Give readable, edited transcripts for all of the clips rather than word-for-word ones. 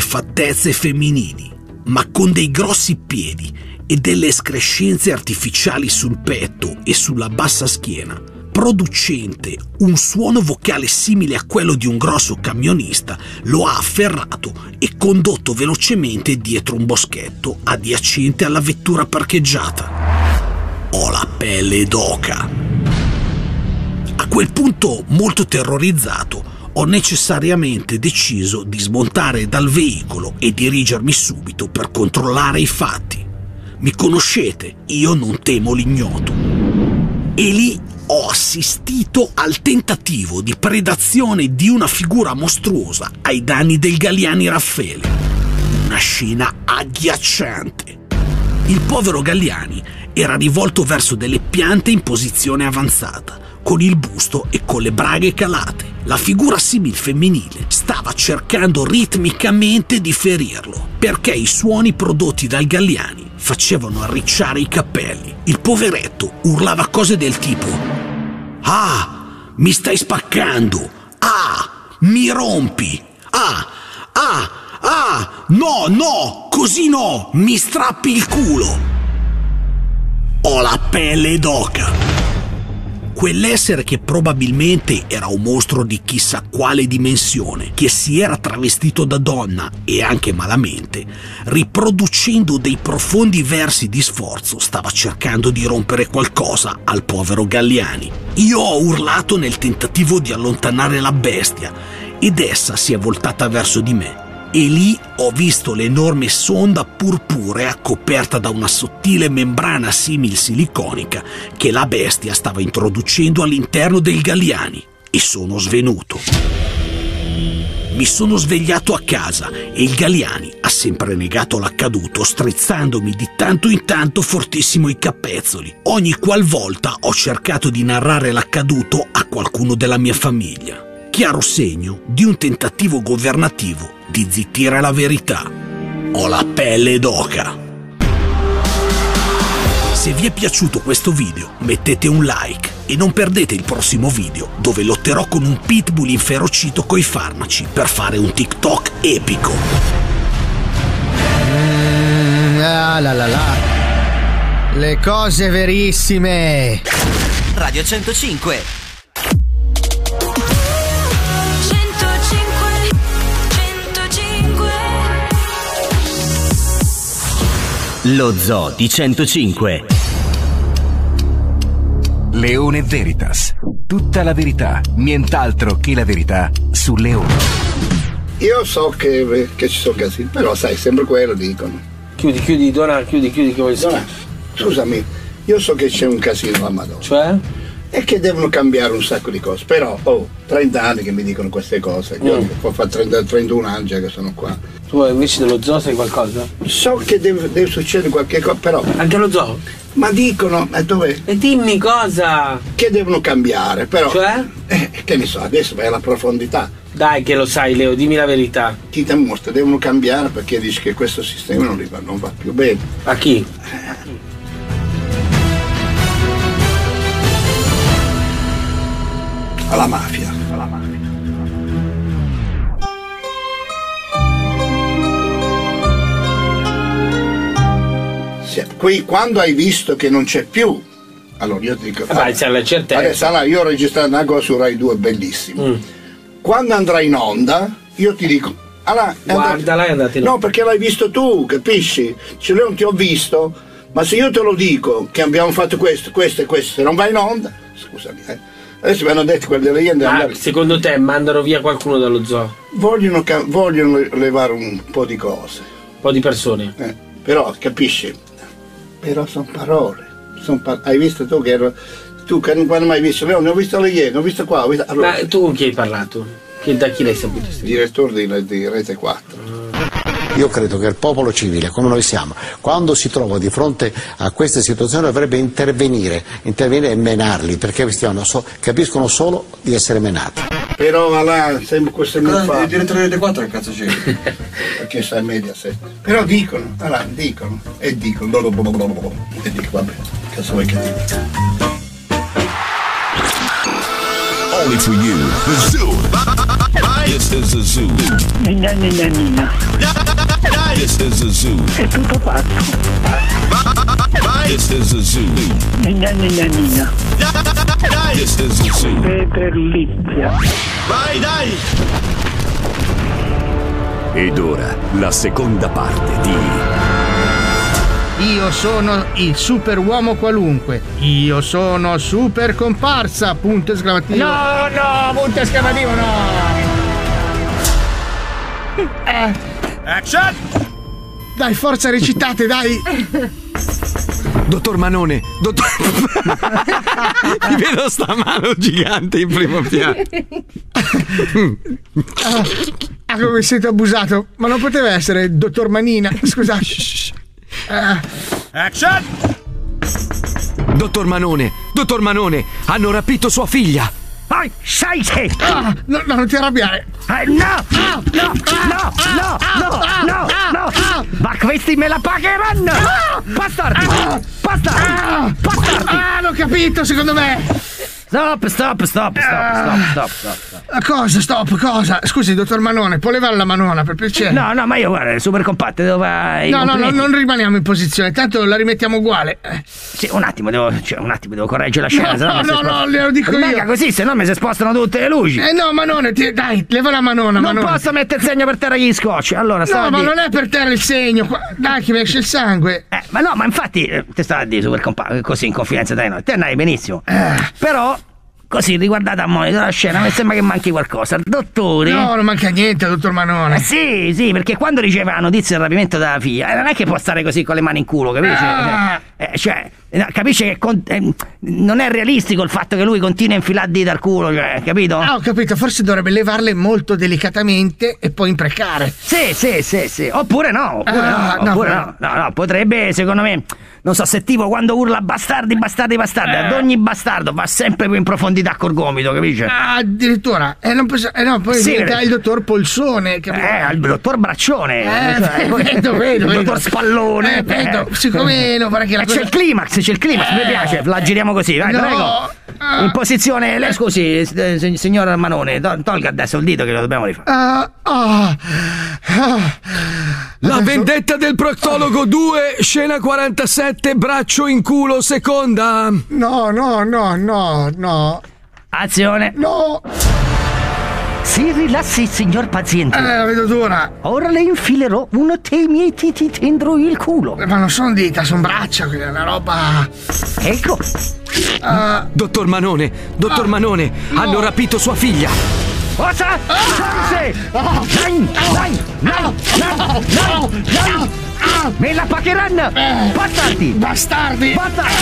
fattezze femminili, ma con dei grossi piedi e delle escrescenze artificiali sul petto e sulla bassa schiena, producente un suono vocale simile a quello di un grosso camionista, lo ha afferrato e condotto velocemente dietro un boschetto adiacente alla vettura parcheggiata. Ho la pelle d'oca. A quel punto, molto terrorizzato, ho necessariamente deciso di smontare dal veicolo e dirigermi subito per controllare i fatti. Mi conoscete, io non temo l'ignoto. E lì ho assistito al tentativo di predazione di una figura mostruosa ai danni del Galliani Raffaele. Una scena agghiacciante. Il povero Galliani era rivolto verso delle piante in posizione avanzata, con il busto e con le braghe calate. La figura simil femminile stava cercando ritmicamente di ferirlo, perché i suoni prodotti dal Galliani facevano arricciare i capelli. Il poveretto urlava cose del tipo: "Ah, mi stai spaccando! Ah, mi rompi! No, così no, mi strappi il culo!" Ho la pelle d'oca. Quell'essere, che probabilmente era un mostro di chissà quale dimensione, che si era travestito da donna e anche malamente, riproducendo dei profondi versi di sforzo, stava cercando di rompere qualcosa al povero Galliani. Io ho urlato nel tentativo di allontanare la bestia ed essa si è voltata verso di me. E lì ho visto l'enorme sonda purpurea coperta da una sottile membrana simil siliconica che la bestia stava introducendo all'interno del Galliani, e sono svenuto. Mi sono svegliato a casa e il Galliani ha sempre negato l'accaduto, strizzandomi di tanto in tanto fortissimo i capezzoli, ogni qualvolta ho cercato di narrare l'accaduto a qualcuno della mia famiglia. Chiaro segno di un tentativo governativo di zittire la verità. Ho la pelle d'oca. Se vi è piaciuto questo video, mettete un like e non perdete il prossimo video, dove lotterò con un pitbull inferocito coi farmaci per fare un TikTok epico. Le cose verissime. Radio 105. Lo Zoo di 105. Leone Veritas. Tutta la verità, nient'altro che la verità su Leone. Io so che ci sono casini, però sai, sempre quello dicono. Chiudi, Dona, chiudi che vuoi dire. Scusami, io so che c'è un casino a Madonna. Cioè? E che devono cambiare un sacco di cose, però 30 anni che mi dicono queste cose, io ho fatto 31 anni già che sono qua. Tu invece dello zoo sai qualcosa? So che deve succedere qualche cosa, però... Anche allo zoo? Ma dicono, dove? E dimmi cosa? Che devono cambiare, però... Cioè? Che ne so, adesso vai alla profondità. Dai che lo sai Leo, dimmi la verità. Chi ti mostra, devono cambiare perché dici che questo sistema non va più bene. A chi? Alla mafia. Qui quando hai visto che non c'è più, allora io ti dico, c'è la certezza. Adesso io ho registrato una cosa su Rai 2 bellissima. Quando andrai in onda io ti dico, guardala, è andata in onda. No, perché l'hai visto tu, capisci? Cioè, io non ti ho visto, ma se io te lo dico che abbiamo fatto questo e questo, se non vai in onda, scusami, adesso mi hanno detto quelli delle Iene. Ma secondo te mandano via qualcuno dallo zoo? Vogliono levare un po' di cose. Un po' di persone. Però, capisci? Però sono parole. Hai visto tu che non hai mai visto? Io ne ho visto le Iene, ho visto qua. Allora, ma tu con chi hai parlato? Da chi l'hai saputo? Direttore di Rete 4. Io credo che il popolo civile, come noi siamo, quando si trova di fronte a queste situazioni dovrebbe intervenire e menarli, perché capiscono solo di essere menati. Però sempre questo mi fa. Il direttore di Rete 4 che cazzo c'è? Perché sta in Mediaset. Però dicono, vabbè, cazzo vuoi che dica? Only for you, the zoo. This is the zoo. fatto. This is a zoo. Nina. This is a zoo. Petrolizia. Vai, dai! Ed ora la seconda parte di Io sono il super uomo qualunque. Io sono super comparsa. Punto esclamativo. No, punto esclamativo, no. Action! Dai, forza, recitate, dai. Dottor Manone, ti vedo sta mano gigante in primo piano. Come mi sento abusato. Ma non poteva essere dottor Manina. Scusate. Action! Dottor Manone, hanno rapito sua figlia. Sai che? No, non ti arrabbiare. No! Ma questi me la pagheranno! Bastardi! L'ho capito, secondo me. Stop. Cosa? Stop, cosa? Scusi, dottor Manone, può levare la manona, per piacere? No, ma io guarda, il super compatte dove vai? No, non rimaniamo in posizione, tanto la rimettiamo uguale. Sì, un attimo, devo correggere la scena. No, glielo dico io. Rimanga così, se no mi si spostano tutte le luci. No, Manone, dai, leva la manona, Non posso mettere il segno per terra gli scotch. Allora, no, ma non è per terra il segno. Dai, che mi esce il sangue. Ma infatti, te stava a dire super compatte, così in confidenza dai noi. Te andai benissimo. Però così, riguardate a monitor la scena, mi sembra che manchi qualcosa. Dottore? No, non manca niente, dottor Manone. Sì, perché quando riceve la notizia del rapimento della figlia, non è che può stare così con le mani in culo, capisci? Capisce che non è realistico il fatto che lui continui a infilare dita al culo, capito? Ho capito, forse dovrebbe levarle molto delicatamente e poi imprecare. Sì. Oppure no. Potrebbe, secondo me, non so, se tipo quando urla bastardi, ad ogni bastardo va sempre più in profondità col gomito, capisci? Addirittura. Poi diventa il dottor Polsone, capito? Il dottor Braccione. Vedo. Il dottor Spallone. Vedo, siccome pare che c'è il climax, mi piace, la giriamo così, vai, prego. In posizione, lei scusi, signor Manone, tolga adesso il dito che lo dobbiamo rifare. La vendetta del proctologo 2, scena 47, braccio in culo, seconda. No. Azione. No. Si rilassi, signor paziente. La vedo dura. Ora le infilerò uno dei miei diti dentro il culo. Ma non sono dita, sono braccia, quella è una roba. Ecco. Dottor Manone, hanno rapito sua figlia. Cosa? Me la pagheranno! Bastardi!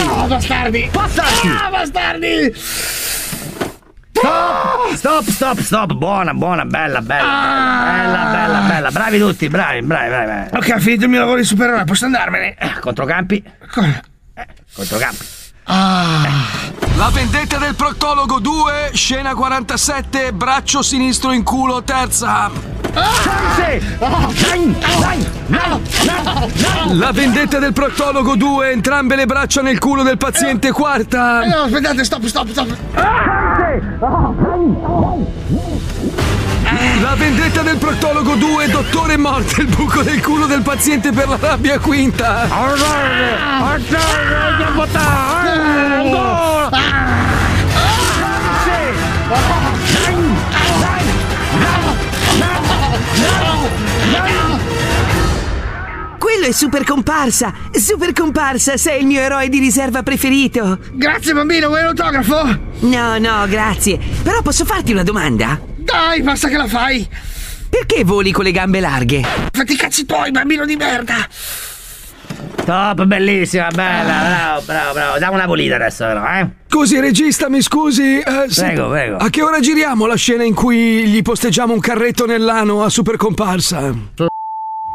Stop! Buona, bella. Bella. Bravi tutti, bravi. Ok, ho finito il mio lavoro di supereroe, posso andarmene? Controcampi. Controcampi. La vendetta del proctologo 2, scena 47, braccio sinistro in culo, terza. La vendetta del proctologo 2, entrambe le braccia nel culo del paziente, quarta. No, aspettate, stop. La vendetta del proctologo 2, dottore morte, il buco del culo del paziente per la rabbia, quinta. Quello è Super Comparsa, sei il mio eroe di riserva preferito. Grazie bambino, vuoi l'autografo? No, grazie. Però posso farti una domanda? Dai, basta che la fai. Perché voli con le gambe larghe? Fatti i cazzi tuoi, bambino di merda. Top, bellissima, bella, bravo. Dammi una pulita adesso, però, Scusi, regista, mi scusi. Prego. A che ora giriamo la scena in cui gli posteggiamo un carretto nell'ano a Super Comparsa?